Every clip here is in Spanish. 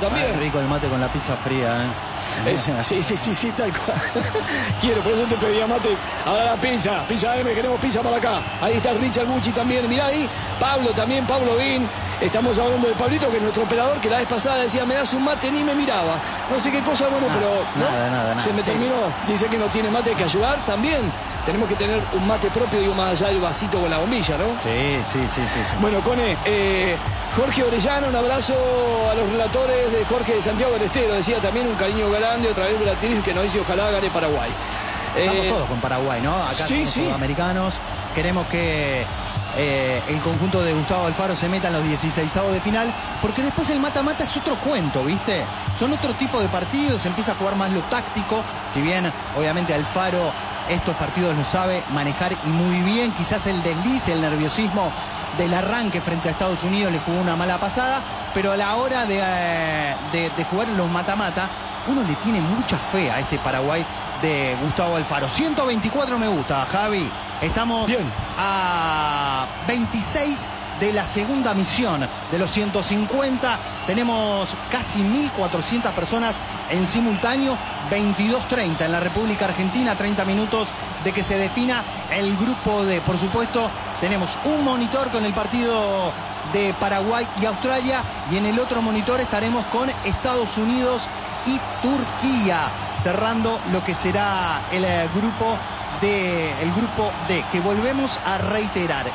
también. Ah, rico el mate con la pizza fría, Sí, tal cual. Quiero, por eso te pedía mate. Ahora la pizza M, queremos pizza para acá. Ahí está Richard Gucci también, mirá ahí. Pablo también, Pablo Vin. Estamos hablando de Pablito, que es nuestro operador, que la vez pasada decía, me das un mate, ni me miraba. No sé qué cosa, bueno, pero nada. Se me terminó. Dice que no tiene mate, hay que ayudar también. Tenemos que tener un mate propio, digo, más allá del vasito con la bombilla, ¿no? Sí. Bueno, Cone, Jorge Orellana, un abrazo a los relatores de Jorge de Santiago del Estero. Decía también un cariño grande, otra vez Brasil, que nos dice ojalá gane Paraguay. Estamos todos con Paraguay, ¿no? Acá somos sudamericanos. Queremos que el conjunto de Gustavo Alfaro se meta en los 16avos de final, porque después el mata-mata es otro cuento, ¿viste? Son otro tipo de partidos, empieza a jugar más lo táctico, si bien obviamente Alfaro estos partidos los sabe manejar y muy bien. Quizás el desliz, el nerviosismo del arranque frente a Estados Unidos le jugó una mala pasada, pero a la hora de jugar los mata-mata, uno le tiene mucha fe a este Paraguay de Gustavo Alfaro. 124 me gusta, Javi. Estamos bien a 26 de la segunda misión de los 150. Tenemos casi 1.400 personas en simultáneo. 22:30 en la República Argentina. 30 minutos de que se defina el grupo D. Por supuesto, tenemos un monitor con el partido de Paraguay y Australia, y en el otro monitor estaremos con Estados Unidos y Turquía, cerrando lo que será el grupo D, que volvemos a reiterar.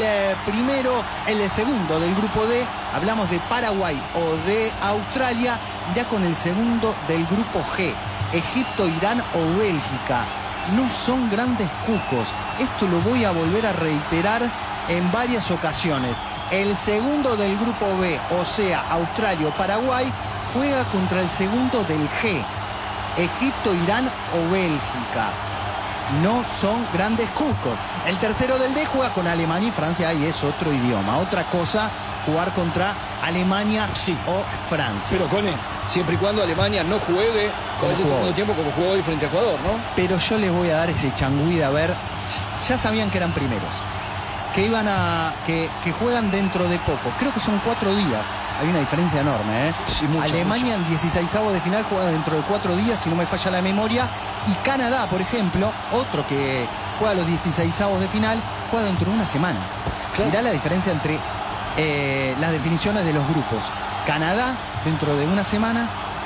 El segundo del grupo D, hablamos de Paraguay o de Australia, irá con el segundo del grupo G, Egipto, Irán o Bélgica. No son grandes cucos, esto lo voy a volver a reiterar en varias ocasiones. El segundo del grupo B, o sea, Australia o Paraguay, juega contra el segundo del G, Egipto, Irán o Bélgica. No son grandes cucos. El tercero del D juega con Alemania y Francia, y es otro idioma. Otra cosa, jugar contra Alemania o Francia. Pero Cone, siempre y cuando Alemania no juegue con ese segundo tiempo como jugó hoy frente a Ecuador, ¿no? Pero yo les voy a dar ese changüí de, a ver, ya sabían que eran primeros, que iban que juegan dentro de poco. Creo que son 4 días. Hay una diferencia enorme, ¿eh? Sí, Alemania en 16avos de final juega dentro de 4 días, si no me falla la memoria. Y Canadá, por ejemplo, otro que juega los 16avos de final, juega dentro de una semana. Claro. Mirá la diferencia entre las definiciones de los grupos. Canadá dentro de una semana,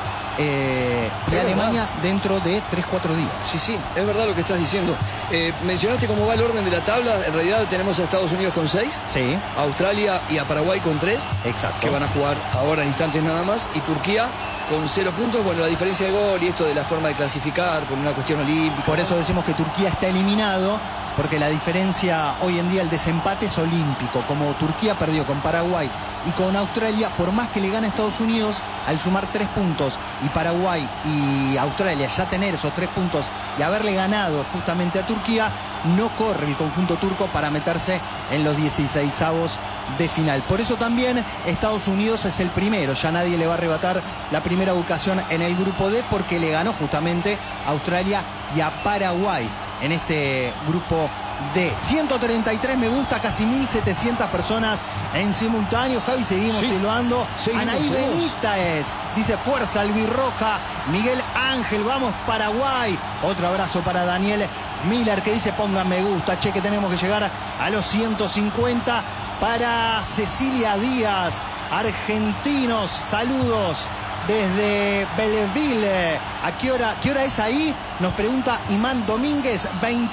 y Alemania dentro de 3-4 días. Sí, es verdad lo que estás diciendo. Mencionaste cómo va el orden de la tabla. En realidad tenemos a Estados Unidos con 6, a Australia y a Paraguay con 3, exacto, que van a jugar ahora en instantes nada más, y Turquía con 0 puntos. Bueno, la diferencia de gol y esto de la forma de clasificar por una cuestión olímpica. Por eso decimos que Turquía está eliminado, porque la diferencia hoy en día, el desempate es olímpico. Como Turquía perdió con Paraguay y con Australia, por más que le gane a Estados Unidos, al sumar 3 puntos y Paraguay y Australia ya tener esos 3 puntos y haberle ganado justamente a Turquía, no corre el conjunto turco para meterse en los 16avos de final. Por eso también Estados Unidos es el primero, ya nadie le va a arrebatar la primera ubicación en el grupo D, porque le ganó justamente a Australia y a Paraguay en este grupo D. 133 me gusta, casi 1.700 personas en simultáneo. Javi, seguimos silbando. Anaí Benítez dice fuerza albirroja. Miguel Ángel, vamos Paraguay. Otro abrazo para Daniel Miller, que dice pongan me gusta, che, que tenemos que llegar a los 150. Para Cecilia Díaz, argentinos, saludos desde Belleville. ¿A qué hora es ahí? Nos pregunta Imán Domínguez.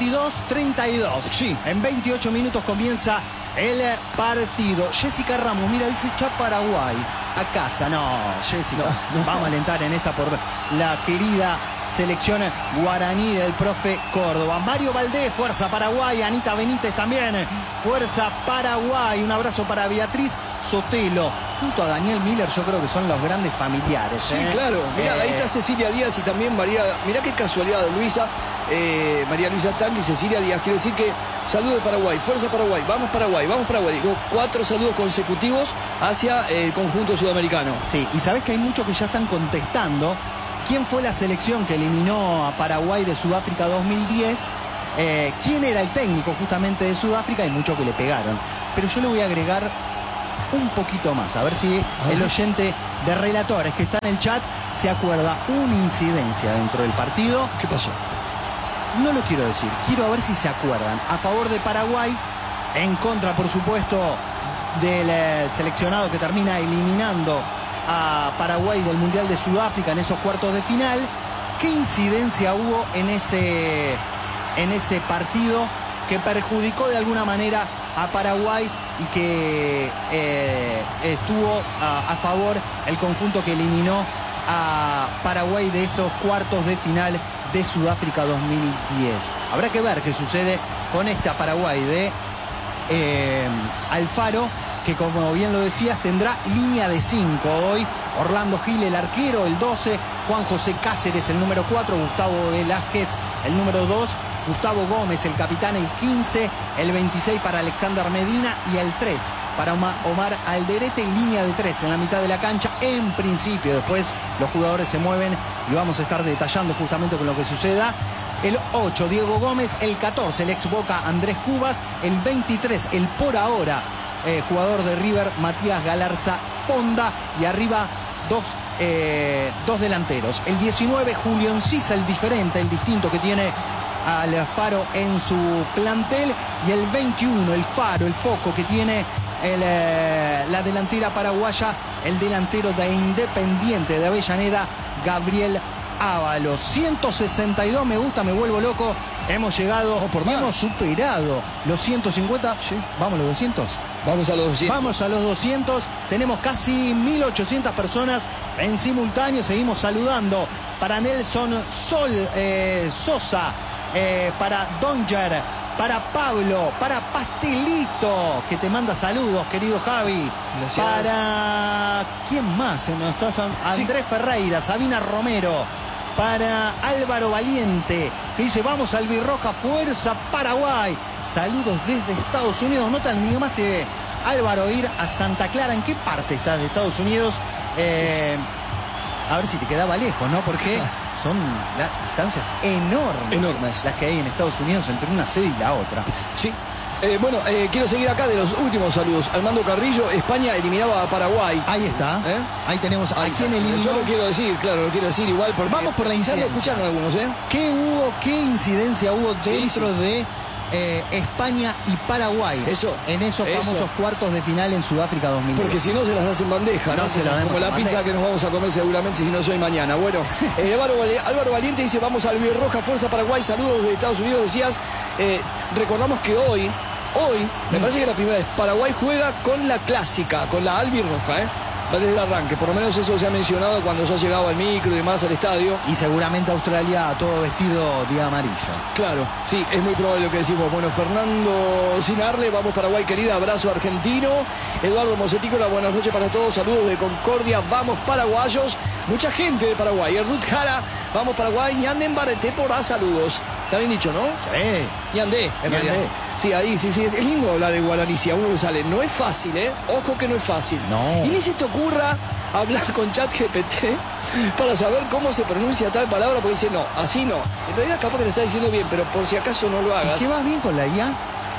22:32. Sí. En 28 minutos comienza el partido. Jessica Ramos, mira, dice ya Paraguay a casa. No, Jessica, vamos a alentar en esta por la querida selección guaraní del profe Córdoba. Mario Valdés, fuerza Paraguay. Anita Benítez también, fuerza Paraguay. Un abrazo para Beatriz Sotelo. Junto a Daniel Miller, yo creo que son los grandes familiares. Sí, claro. Mirá, ahí está Cecilia Díaz y también María. Mirá qué casualidad, Luisa. María Luisa Tanqui y Cecilia Díaz. Quiero decir que saludos de Paraguay, fuerza Paraguay, vamos Paraguay, vamos Paraguay. Digo, 4 saludos consecutivos hacia el conjunto sudamericano. Sí, y sabés que hay muchos que ya están contestando quién fue la selección que eliminó a Paraguay de Sudáfrica 2010. ¿Quién era el técnico justamente de Sudáfrica? Hay muchos que le pegaron. Pero yo le voy a agregar un poquito más, a ver si el oyente de relatores que está en el chat se acuerda una incidencia dentro del partido. ¿Qué pasó? No lo quiero decir, quiero ver si se acuerdan. A favor de Paraguay, en contra, por supuesto, del seleccionado que termina eliminando a Paraguay del Mundial de Sudáfrica en esos cuartos de final. ¿Qué incidencia hubo en ese partido que perjudicó de alguna manera a Paraguay y que estuvo a favor el conjunto que eliminó a Paraguay de esos cuartos de final de Sudáfrica 2010? Habrá que ver qué sucede con esta Paraguay de Alfaro, que como bien lo decías tendrá línea de 5 hoy. Orlando Gil el arquero, el 12, Juan José Cáceres el número 4, Gustavo Velázquez el número 2, Gustavo Gómez el capitán el 15, el 26 para Alexander Medina y el 3 para Omar Alderete, línea de 3 en la mitad de la cancha en principio. Después los jugadores se mueven y vamos a estar detallando justamente con lo que suceda. El 8, Diego Gómez, el 14, el ex Boca Andrés Cubas, el 23, el por ahora jugador de River Matías Galarza Fonda, y arriba dos delanteros. El 19, Julio Encisa, el diferente, el distinto que tiene al Faro en su plantel, y el 21, el Faro, el foco que tiene la delantera paraguaya, el delantero de Independiente de Avellaneda, Gabriel Ábalos. 162 me gusta, me vuelvo loco. Hemos llegado y hemos superado los 150. Sí. ¿Vamos a los 200? Vamos a los 200. Vamos a los 200. Tenemos casi 1800 personas en simultáneo. Seguimos saludando para Nelson Sosa, para Donger, para Pablo, para Pastelito, que te manda saludos, querido Javi. Gracias. Para... ¿quién más? Andrés Ferreira, Sabina Romero. Para Álvaro Valiente, que dice: vamos Albirroja, fuerza Paraguay. Saludos desde Estados Unidos. No te animaste, Álvaro, ir a Santa Clara. ¿En qué parte estás de Estados Unidos? A ver si te quedaba lejos, ¿no? Porque son distancias enormes las que hay en Estados Unidos entre una sede y la otra. Sí. Quiero seguir acá de los últimos saludos. Armando Carrillo, España eliminaba a Paraguay. Ahí está. Ahí tenemos a quien eliminó. Yo lo quiero decir, claro, lo quiero decir igual. Porque vamos por la incidencia. Ya lo escucharon algunos, ¿Qué incidencia hubo dentro de España y Paraguay en esos famosos cuartos de final en Sudáfrica 2010? Porque si no se las hacen bandeja, ¿no? Como la pizza que nos vamos a comer seguramente si no soy mañana. Bueno, Álvaro Valiente dice: vamos al Albirroja, fuerza Paraguay, saludos de Estados Unidos. Decías, recordamos que hoy, me parece que la primera vez, Paraguay juega con la clásica, con la Albirroja, desde el arranque, por lo menos eso se ha mencionado cuando ya llegaba al micro y demás al estadio. Y seguramente Australia todo vestido de amarillo. Claro, sí, es muy probable lo que decimos. Bueno, Fernando Sinarle, vamos Paraguay querida, abrazo argentino. Eduardo Mosetícola, buenas noches para todos, saludos de Concordia, vamos paraguayos. Mucha gente de Paraguay, Ruth Jara, vamos Paraguay, Ñanden Barete por A, saludos. Está bien dicho, ¿no? Sí. Ñandé, en realidad. Sí, ahí, sí, es lindo hablar de guaraní, si a uno le sale. No es fácil, ojo que no es fácil. No. Y ni se te ocurra hablar con ChatGPT para saber cómo se pronuncia tal palabra, porque dice, no, así no. En realidad capaz que le está diciendo bien, pero por si acaso no lo hagas. ¿Y llevas bien con la IA?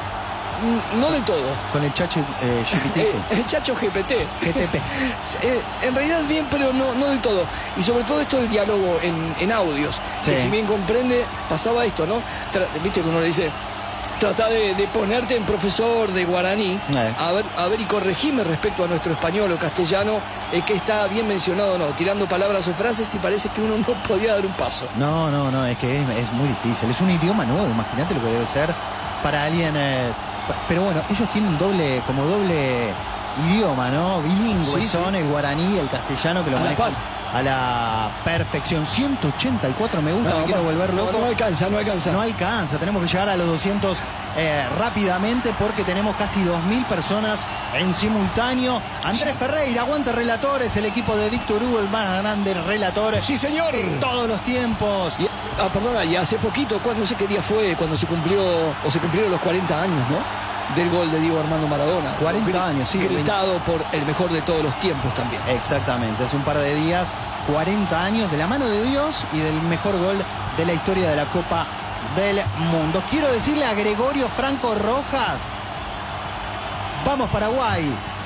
No del todo. Con el Chacho GPT. El Chacho GPT. GTP. En realidad bien, pero no del todo. Y sobre todo esto del diálogo en audios. Sí. Que si bien comprende, pasaba esto, ¿no? Viste que uno le dice: trata de ponerte en profesor de guaraní, a ver y corregime respecto a nuestro español o castellano, que está bien mencionado o no, tirando palabras o frases y parece que uno no podía dar un paso. No, es que es muy difícil. Es un idioma nuevo, imagínate lo que debe ser para alguien. Pero bueno, ellos tienen doble idioma, ¿no? Bilingües son el guaraní y el castellano, que lo manejan a la perfección. 184 me gusta, me quiero volver loco. No alcanza. No alcanza, tenemos que llegar a los 200 rápidamente porque tenemos casi 2000 personas en simultáneo. Andrés Ferreira, aguante relatores, el equipo de Víctor Hugo, el más grande relator. Sí, señor. En todos los tiempos. Y hace poquito, no sé qué día fue, cuando se cumplieron los 40 años, ¿no? Del gol de Diego Armando Maradona. 40 años, sí. Gritado por el mejor de todos los tiempos también. Exactamente, hace un par de días, 40 años de la mano de Dios y del mejor gol de la historia de la Copa del Mundo. Quiero decirle a Gregorio Franco Rojas: vamos Paraguay,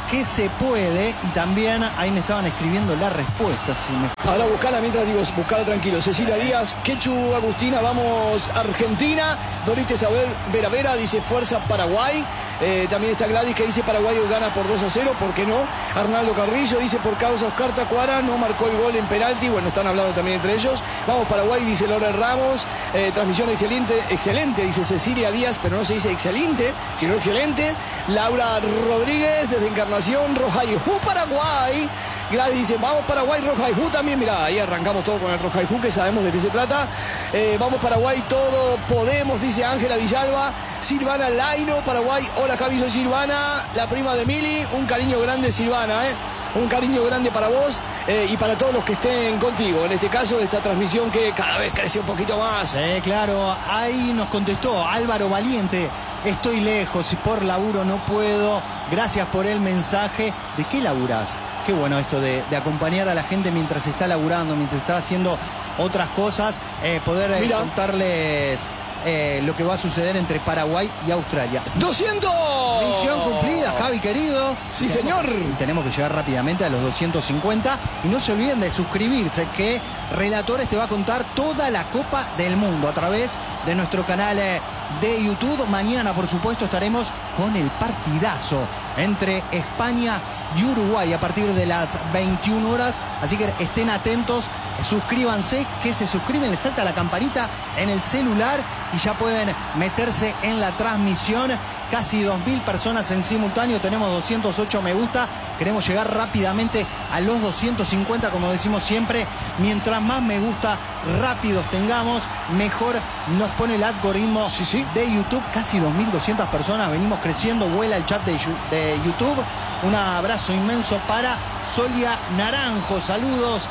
que se puede. Y también ahí me estaban escribiendo la respuesta. Si me... Ahora buscala mientras digo, buscala tranquilo. Cecilia Díaz, Quechu Agustina, vamos Argentina. Dorita Isabel Vera dice fuerza Paraguay. También está Gladys que dice Paraguay gana por 2-0, ¿por qué no? Arnaldo Carrillo dice por causa Oscar Tacuara, no marcó el gol en penalti. Bueno, están hablando también entre ellos. Vamos Paraguay, dice Lore Ramos. Transmisión excelente, dice Cecilia Díaz, pero no se dice excelente, sino excelente. Laura Rodríguez, desde Encarnación, Rojaiju, Paraguay. Gladys dice, vamos Paraguay, Rojaiju también. Mirá, ahí arrancamos todo con el Rojaiju, que sabemos de qué se trata. Vamos Paraguay, todo podemos, dice Ángela Villalba. Silvana Laino, Paraguay. Hola Javi, soy Silvana, la prima de Mili. Un cariño grande, Silvana, un cariño grande para vos y para todos los que estén contigo. En este caso, esta transmisión que cada vez crece un poquito más. Sí, claro. Ahí nos contestó Álvaro Valiente. Estoy lejos y por laburo no puedo. Gracias por el mensaje. ¿De qué laburás? Qué bueno esto de acompañar a la gente mientras está laburando, mientras está haciendo otras cosas. Poder contarles lo que va a suceder entre Paraguay y Australia. ¡200! Misión cumplida, Javi querido. Sí, señor. Tenemos que llegar rápidamente a los 250. Y no se olviden de suscribirse, que Relatores te va a contar toda la Copa del Mundo a través de nuestro canal de YouTube. Mañana, por supuesto, estaremos con el partidazo entre España y Uruguay a partir de las 21 horas. Así que estén atentos, suscríbanse, que se suscriben, les salta la campanita en el celular y ya pueden meterse en la transmisión. Casi 2.000 personas en simultáneo, tenemos 208 me gusta, queremos llegar rápidamente a los 250, como decimos siempre. Mientras más me gusta rápidos tengamos, mejor nos pone el algoritmo de YouTube. Casi 2.200 personas, venimos creciendo, vuela el chat de YouTube. Un abrazo inmenso para Solia Naranjo, saludos.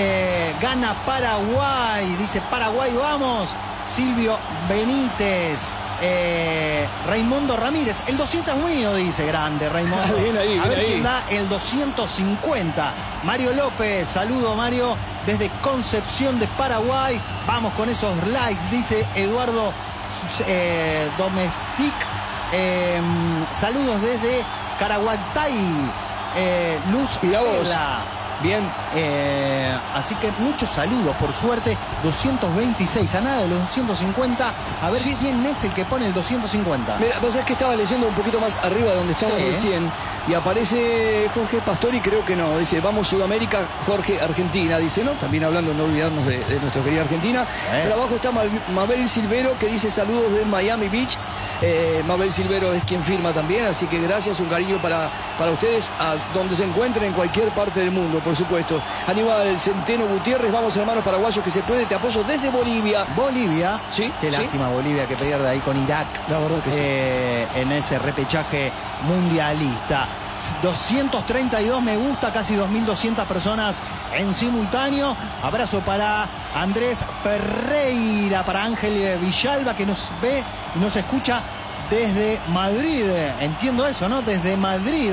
Gana Paraguay, dice Paraguay, vamos. Silvio Benítez. Raimundo Ramírez, el 200 es mío, dice, grande Raimundo. Bien ahí, a ver ahí. quién da el 250. Mario López, saludo Mario desde Concepción de Paraguay. Vamos con esos likes, dice Eduardo Domesic. Saludos desde Caraguatay. Luz Vela. Bien. Así que muchos saludos, por suerte. 226, a nada de los 250. A ver quién es el que pone el 250. Mira, vos sabés que estaba leyendo un poquito más arriba de donde estaba recién y aparece Jorge Pastori, creo que no. Dice, vamos Sudamérica, Jorge Argentina. Dice, ¿no? También hablando, no olvidarnos de nuestra querida Argentina. Pero abajo está Mabel Silvero, que dice saludos de Miami Beach. Mabel Silvero es quien firma también, así que gracias, un cariño para ustedes a donde se encuentren en cualquier parte del mundo, por supuesto. Aníbal Centeno Gutiérrez, vamos hermanos paraguayos que se puede, te apoyo desde Bolivia. Bolivia, sí, qué lástima Bolivia que pierde ahí con Irak. La verdad que en ese repechaje mundialista. 232 me gusta, casi 2.200 personas en simultáneo. Abrazo para Andrés Ferreira, para Ángel Villalba, que nos ve y nos escucha desde Madrid. Entiendo eso, ¿no? Desde Madrid.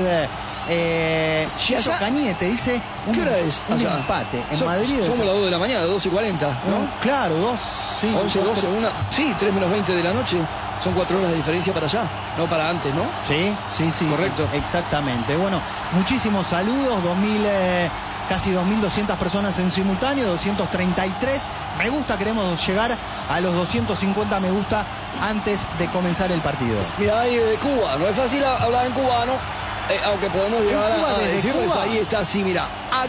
Chicho Cañete dice ¿qué hora es? Un empate en Madrid. Somos las 2 de la mañana, 2:40, ¿no? Claro, 2, sí. 11, 12, 1. Sí, 3 menos 20 de la noche. Son 4 horas de diferencia para allá, no para antes, ¿no? Sí. Correcto. Exactamente. Bueno, muchísimos saludos. Casi 2.200 personas en simultáneo, 233 me gusta. Queremos llegar a los 250 me gusta antes de comenzar el partido. Mira, ahí de Cuba, no es fácil hablar en cubano. Aunque podemos llegar a decirles, Cuba. Ahí está, sí, mira,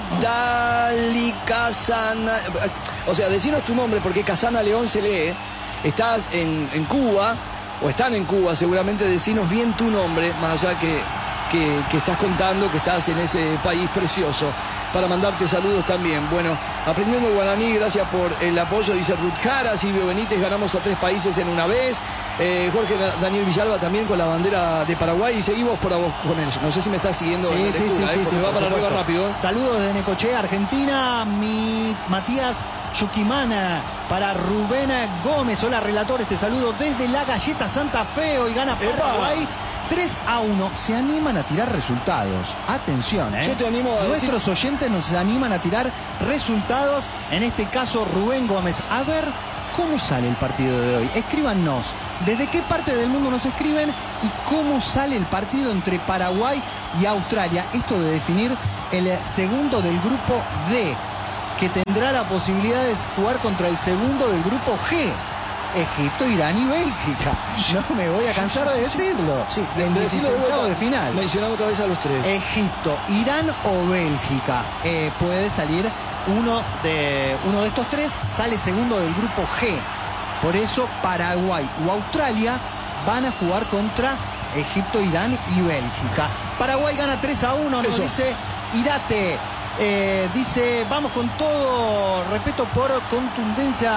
Abdali Casana, o sea, decinos tu nombre porque Casana León se lee. Estás en Cuba, o están en Cuba, seguramente decinos bien tu nombre, más allá que estás contando que estás en ese país precioso, para mandarte saludos también. Bueno, aprendiendo el guaraní, gracias por el apoyo, dice Ruth Jara. Silvio Benítez, ganamos a 3 países en una vez. Jorge Daniel Villalba también con la bandera de Paraguay, y seguimos por vos con eso. No sé si me estás siguiendo. Sí, va para arriba rápido. Saludos de Necochea, Argentina. Matías Yuquimana, para Rubén Gómez. Hola relatores, te saludo desde la Galleta Santa Fe. Hoy gana Paraguay 3-1. Se animan a tirar resultados. Atención, Yo te animo a Nuestros oyentes nos animan a tirar resultados. En este caso, Rubén Gómez. A ver ¿Cómo sale el partido de hoy? Escríbanos desde qué parte del mundo nos escriben y cómo sale el partido entre Paraguay y Australia. Esto de definir el segundo del grupo D, que tendrá la posibilidad de jugar contra el segundo del grupo G. Egipto, Irán y Bélgica. No me voy a cansar de decirlo. Sí, en 16avos de final. Mencionamos otra vez a los tres. Egipto, Irán o Bélgica. Puede salir uno de estos tres, sale segundo del grupo G. Por eso Paraguay o Australia van a jugar contra Egipto, Irán y Bélgica. Paraguay gana 3-1, nos dice Irate. Dice, vamos con todo, respeto por contundencia.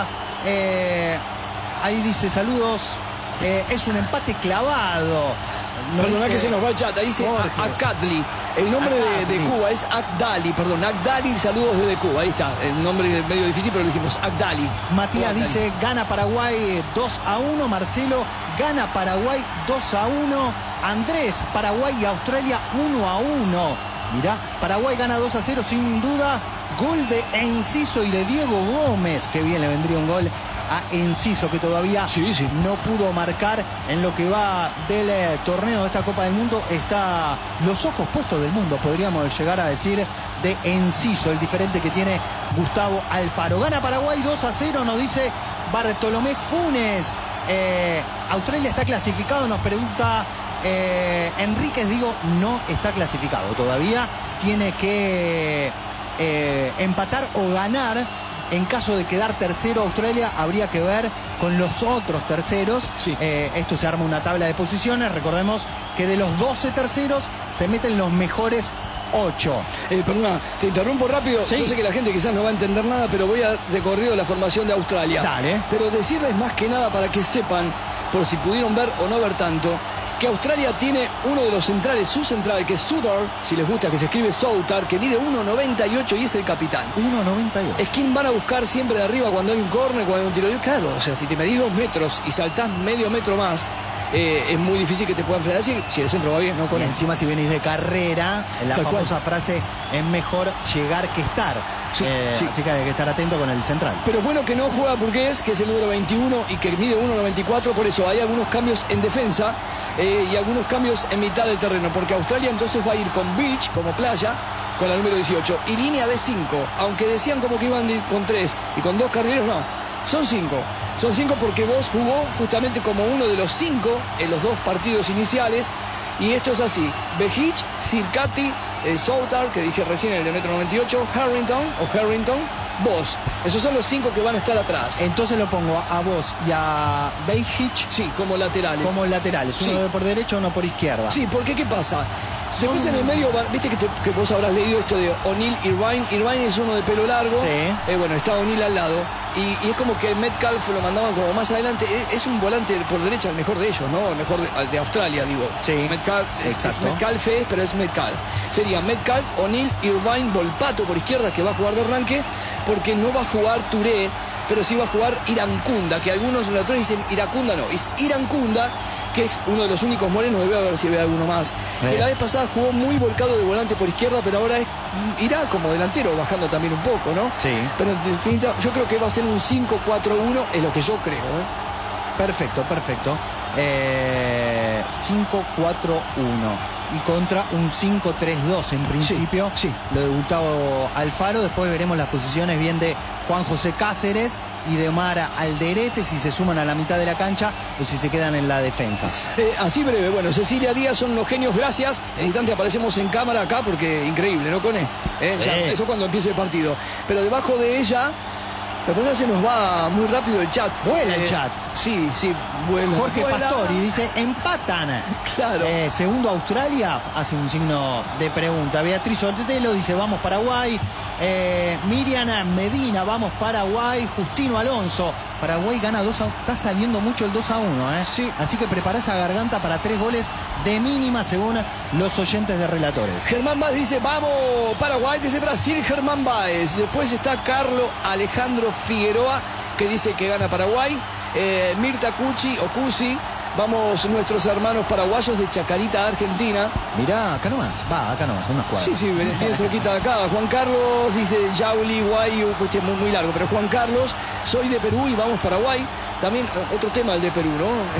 Ahí dice, saludos. Es un empate clavado. Perdona que se nos va el chat. Ahí dice Akadli. El nombre de Cuba es Akdali, perdón. Akdali, saludos desde Cuba. Ahí está. El nombre medio difícil, pero lo dijimos. Akdali. Matías dice, gana Paraguay 2-1. Marcelo, gana Paraguay 2-1. Andrés, Paraguay y Australia 1-1. Mirá, Paraguay gana 2-0 sin duda. Gol de Enciso y de Diego Gómez. Qué bien le vendría un gol a Enciso, que todavía no pudo marcar en lo que va del torneo de esta Copa del Mundo. Está los ojos puestos del mundo, podríamos llegar a decir, de Enciso, el diferente que tiene Gustavo Alfaro. Gana Paraguay 2-0, nos dice Bartolomé Funes. Australia está clasificado, nos pregunta Enríquez. Digo, no está clasificado todavía, tiene que empatar o ganar. En caso de quedar tercero Australia, habría que ver con los otros terceros. Esto se arma una tabla de posiciones. Recordemos que de los 12 terceros se meten los mejores 8. Perdona, te interrumpo rápido. Yo sé que la gente quizás no va a entender nada, pero voy a recorrido la formación de Australia. Dale. Pero decirles más que nada para que sepan, por si pudieron ver o no ver tanto, que Australia tiene uno de los centrales, su central, que es Soutar, si les gusta, que se escribe Soutar, que mide 1,98 y es el capitán. 1,98. Es quien van a buscar siempre de arriba cuando hay un córner, cuando hay un tiro libre. Claro, o sea, si te medís 2 metros y saltás medio metro más, es muy difícil que te puedan frenar. Si el centro va bien, ¿no? Y encima, si venís de carrera, la famosa frase, es mejor llegar que estar. Así que hay que estar atento con el central. Pero bueno que no juega Burgués, que es el número 21 y que mide 1,94. Por eso hay algunos cambios en defensa y algunos cambios en mitad del terreno. Porque Australia entonces va a ir con Beach como playa, con la número 18, y línea de 5. Aunque decían como que iban con 3 y con 2 carrileros, no. Son 5. Son 5 porque vos jugó justamente como uno de los 5 en los 2 partidos iniciales. Y esto es así. Behic, Sirkati, Soutar, que dije recién, el de 1,98 m, Harrington, vos. Esos son los 5 que van a estar atrás. Entonces lo pongo a vos y a Behic. Sí, como laterales. Como laterales. Uno por derecha, uno por izquierda. Sí, porque ¿qué pasa? Después en el medio, viste que vos habrás leído esto de O'Neill Irvine. Irvine es uno de pelo largo. Bueno, está O'Neill al lado. Y es como que Metcalf lo mandaban como más adelante. Es un volante por derecha, el mejor de ellos, ¿no? El mejor de Australia, digo. Sí. Metcalf, es Metcalf, pero es Metcalf. Sería Metcalf, O'Neill, Irvine, Volpato por izquierda, que va a jugar de arranque, porque no va a jugar Touré, pero sí va a jugar Irankunda, que algunos relatores dicen Iracunda, no, es Irankunda, que es uno de los únicos morenos, debe ver si ve alguno más. Que la vez pasada jugó muy volcado de volante por izquierda, pero ahora irá como delantero, bajando también un poco, ¿no? Sí. Pero en definitiva, yo creo que va a ser un 5-4-1, es lo que yo creo, Perfecto. 5-4-1. Y contra un 5-3-2 en principio. Lo de Gustavo Alfaro. Después veremos las posiciones bien de Juan José Cáceres y de Omar Alderete, si se suman a la mitad de la cancha o si se quedan en la defensa. Así breve, bueno, Cecilia Díaz son unos genios, gracias. En instante aparecemos en cámara acá porque increíble, ¿no, Cone? Eso cuando empiece el partido. Pero debajo de ella, lo que pasa es que se nos va muy rápido el chat. Vuela el chat. Sí, vuela. Jorge Pastori dice, empatan. Claro. Segundo Australia, hace un signo de pregunta. Beatriz Ortetelo dice, vamos Paraguay. Miriam Medina, vamos Paraguay. Justino Alonso, Paraguay gana 2-1. Está saliendo mucho el 2-1, Sí. Así que prepara esa garganta para 3 goles de mínima, según los oyentes de relatores. Germán Báez dice, vamos Paraguay. Desde Brasil, Germán Báez. Después está Carlos Alejandro Figueroa, que dice que gana Paraguay. Mirta Cucci Vamos nuestros hermanos paraguayos de Chacarita, Argentina. Mirá, acá nomás, unas cuadras. Sí, bien cerquita de acá. Juan Carlos dice Yauli, Guayu, pues muy largo, pero Juan Carlos, soy de Perú y vamos Paraguay. También otro tema el de Perú,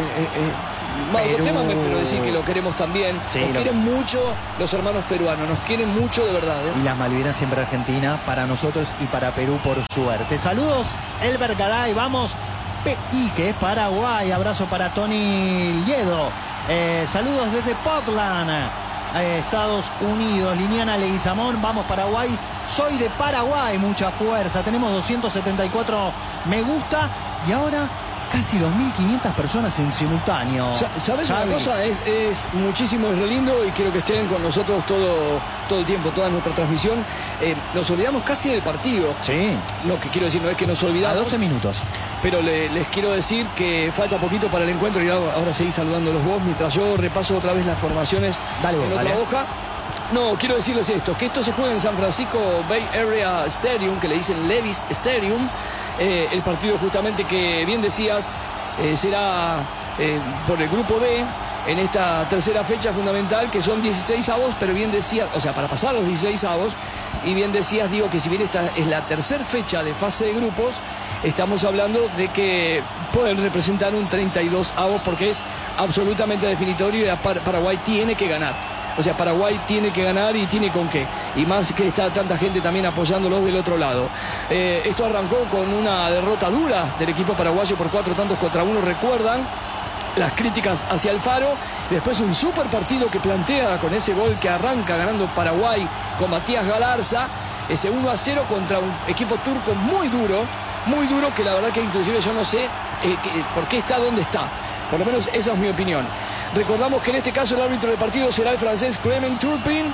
¿no? Otro tema me refiero a decir que lo queremos también. Sí, nos quieren mucho los hermanos peruanos, nos quieren mucho de verdad. Y las Malvinas siempre Argentina, para nosotros y para Perú por suerte. Saludos, Elber Garay, vamos. Y que es Paraguay, abrazo para Tony Liedo, saludos desde Portland, Estados Unidos. Liliana Leguizamón, vamos Paraguay, soy de Paraguay, mucha fuerza, tenemos 274 me gusta y ahora casi 2.500 personas en simultáneo. ¿Sabes una cosa? Es muchísimo, es re lindo y quiero que estén con nosotros todo el tiempo, toda nuestra transmisión. Nos olvidamos casi del partido. Sí. Lo que quiero decir no es que nos olvidamos. A 12 minutos. Pero les quiero decir que falta poquito para el encuentro y ahora seguís saludándolos vos mientras yo repaso otra vez las formaciones en otra hoja. No, quiero decirles esto, que esto se juega en San Francisco Bay Area Stadium, que le dicen Levi's Stadium. El partido justamente que bien decías será por el grupo D en esta tercera fecha fundamental, que son 16 avos, pero bien decías, o sea, para pasar los 16 avos, y bien decías, digo, que si bien esta es la tercera fecha de fase de grupos, estamos hablando de que pueden representar un 32 avos, porque es absolutamente definitorio y Paraguay tiene que ganar. O sea, Paraguay tiene que ganar y tiene con qué. Y más que está tanta gente también apoyándolos del otro lado. Esto arrancó con una derrota dura del equipo paraguayo por 4-1. ¿Recuerdan las críticas hacia Alfaro? Después un super partido que plantea con ese gol que arranca ganando Paraguay con Matías Galarza. Ese 1-0 contra un equipo turco muy duro, que la verdad que inclusive yo no sé por qué está donde está. Por lo menos esa es mi opinión. Recordamos que en este caso el árbitro del partido será el francés Clement Turpin.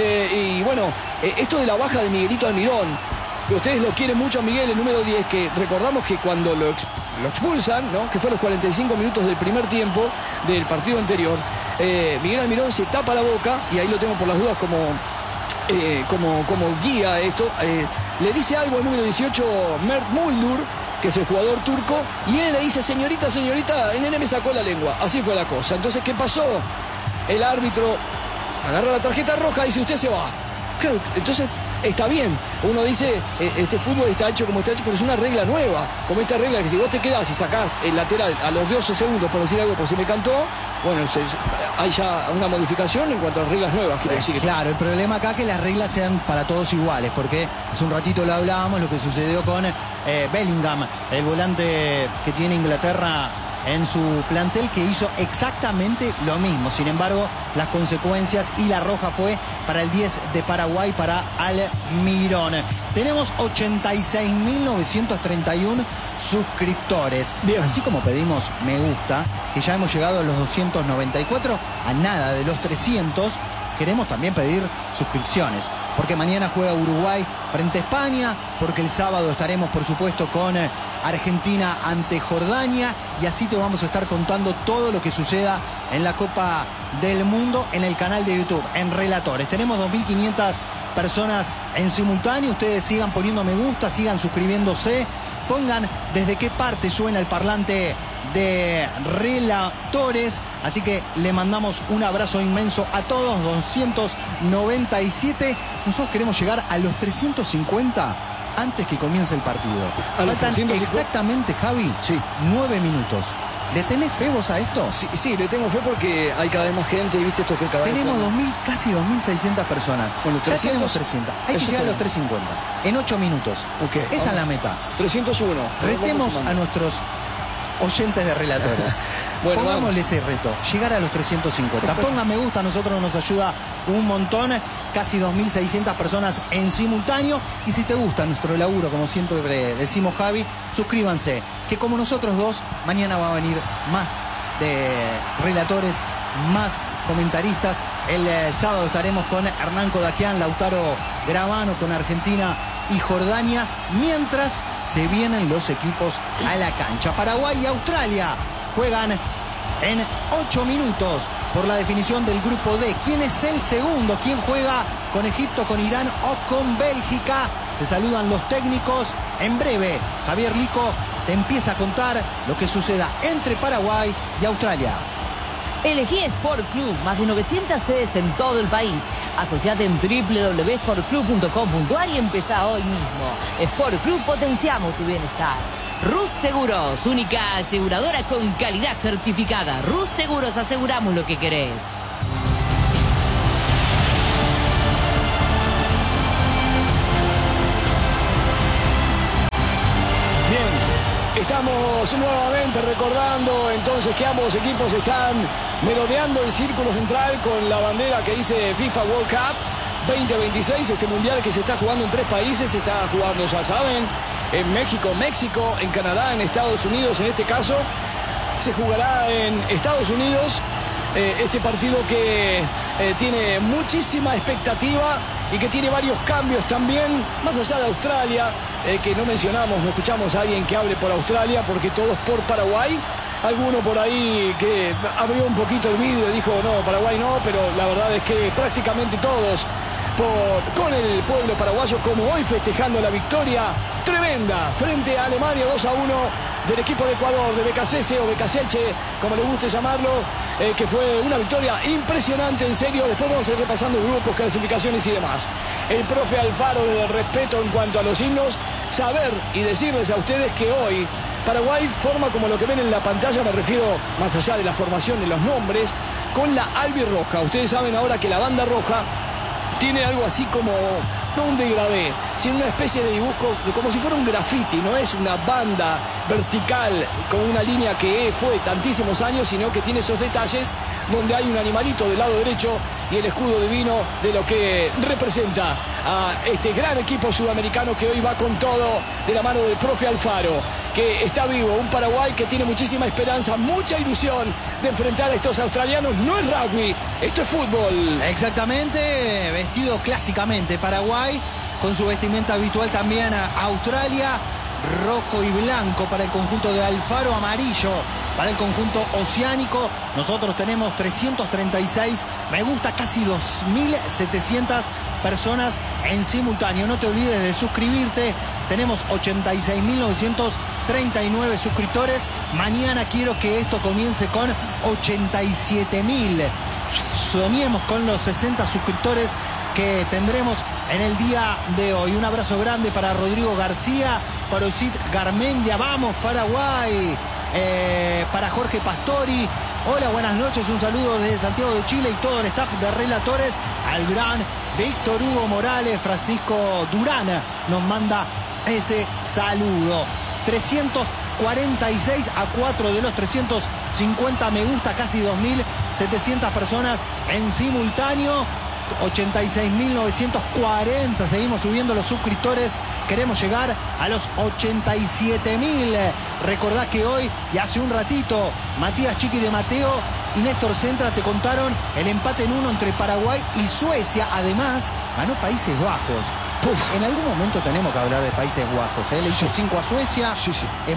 Y bueno, esto de la baja de Miguelito Almirón, que ustedes lo quieren mucho a Miguel, el número 10, que recordamos que cuando lo expulsan, ¿no? Que fue a los 45 minutos del primer tiempo del partido anterior, Miguel Almirón se tapa la boca, y ahí lo tengo por las dudas como guía esto, le dice algo al número 18, Mert Muldur, que es el jugador turco, y él le dice, señorita, el nene me sacó la lengua. Así fue la cosa. Entonces, ¿qué pasó? El árbitro agarra la tarjeta roja y dice, usted se va. Claro, entonces está bien. Uno dice, este fútbol está hecho como está hecho, pero es una regla nueva. Como esta regla que si vos te quedás y sacás el lateral a los 12 segundos, por decir algo, porque se me cantó, bueno, hay ya una modificación en cuanto a reglas nuevas. Claro, el problema acá es que las reglas sean para todos iguales, porque hace un ratito lo hablábamos, lo que sucedió con Bellingham, el volante que tiene Inglaterra en su plantel, que hizo exactamente lo mismo. Sin embargo, las consecuencias y la roja fue para el 10 de Paraguay, para Almirón. Tenemos 86.931 suscriptores. Bien. Así como pedimos me gusta, que ya hemos llegado a los 294, a nada de los 300, queremos también pedir suscripciones, porque mañana juega Uruguay frente a España, porque el sábado estaremos, por supuesto, con Argentina ante Jordania, y así te vamos a estar contando todo lo que suceda en la Copa del Mundo en el canal de YouTube, en Relatores. Tenemos 2.500 personas en simultáneo. Ustedes sigan poniendo me gusta, sigan suscribiéndose, pongan desde qué parte suena el parlante de Relatores. Así que le mandamos un abrazo inmenso a todos. 297. Nosotros queremos llegar a los 350 antes que comience el partido. Faltan exactamente, Javi, 9 minutos. ¿Le tenés fe vos a esto? Sí, le tengo fe porque hay cada vez más gente, y viste esto que cada vez... Tenemos casi 2.600 personas. Bueno, ya tenemos 300. Hay que llegar a los 350 en 8 minutos. Okay, esa es la meta. 301. Retemos a nuestros oyentes de Relatores. Bueno, pongámosle ese reto, llegar a los 350. Pongan me gusta, a nosotros nos ayuda un montón. Casi 2.600 personas en simultáneo. Y si te gusta nuestro laburo, como siempre decimos, Javi, suscríbanse, que como nosotros dos, mañana va a venir más de Relatores, más comentaristas. El sábado estaremos con Hernán Kodakian, Lautaro Gravano, con Argentina y Jordania, mientras se vienen los equipos a la cancha. Paraguay y Australia juegan en 8 minutos por la definición del grupo D. ¿Quién es el segundo? ¿Quién juega con Egipto, con Irán o con Bélgica? Se saludan los técnicos. En breve, Javier Lico te empieza a contar lo que suceda entre Paraguay y Australia. Elegí Sport Club, más de 900 sedes en todo el país. Asociate en www.sportclub.com.ar y empezá hoy mismo. Sport Club, potenciamos tu bienestar. Rus Seguros, única aseguradora con calidad certificada. Rus Seguros, aseguramos lo que querés. Estamos nuevamente recordando entonces que ambos equipos están merodeando el círculo central con la bandera que dice FIFA World Cup 2026, este mundial que se está jugando en 3 países, se está jugando, ya saben, en México, en Canadá, en Estados Unidos. En este caso se jugará en Estados Unidos, este partido que tiene muchísima expectativa y que tiene varios cambios también, más allá de Australia, que no mencionamos, no escuchamos a alguien que hable por Australia, porque todos por Paraguay. Alguno por ahí que abrió un poquito el vidrio y dijo, no, Paraguay no, pero la verdad es que prácticamente todos con el pueblo paraguayo, como hoy festejando la victoria tremenda frente a Alemania 2-1 del equipo de Ecuador, de Becasese o Becaseche, como le guste llamarlo, que fue una victoria impresionante, en serio. Después vamos a ir repasando grupos, clasificaciones y demás. El profe Alfaro, desde el respeto en cuanto a los himnos, saber y decirles a ustedes que hoy Paraguay forma como lo que ven en la pantalla, me refiero más allá de la formación de los nombres, con la albirroja. Ustedes saben ahora que la banda roja tiene algo así como, no un degradé, sino una especie de dibujo, como si fuera un graffiti. No es una banda vertical con una línea que fue tantísimos años, sino que tiene esos detalles donde hay un animalito del lado derecho y el escudo divino de lo que representa a este gran equipo sudamericano que hoy va con todo de la mano del profe Alfaro, que está vivo. Un Paraguay que tiene muchísima esperanza, mucha ilusión de enfrentar a estos australianos. No es rugby, esto es fútbol. Exactamente, vestido clásicamente Paraguay, con su vestimenta habitual también a Australia, rojo y blanco para el conjunto de Alfaro, amarillo para el conjunto oceánico. Nosotros tenemos 336 me gusta, casi 2.700 personas en simultáneo. No te olvides de suscribirte. Tenemos 86.939 suscriptores. Mañana quiero que esto comience con 87.000. Soñemos con los 60 suscriptores que tendremos en el día de hoy. Un abrazo grande para Rodrigo García, para Usit Garmendia. Vamos, Paraguay. Para Jorge Pastori. Hola, buenas noches. Un saludo desde Santiago de Chile y todo el staff de relatores. Al gran Víctor Hugo Morales. Francisco Durán nos manda ese saludo. 346 a 4 de los 350 me gusta, casi 2.700 personas en simultáneo. 86.940, seguimos subiendo los suscriptores, queremos llegar a los 87.000. Recordá que hoy y hace un ratito Matías Chiqui de Mateo y Néstor Centra te contaron el empate en 1 entre Paraguay y Suecia. Además ganó Países Bajos. En algún momento tenemos que hablar de Países Bajos, ¿eh? Le hizo 5 a Suecia,